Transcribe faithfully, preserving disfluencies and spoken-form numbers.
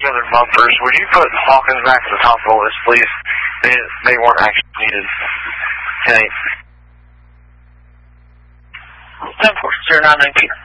other bumpers. Would you put Hawkins back to the top of the list, please? They, they weren't actually needed. Okay. ten four zero nine nine Peter.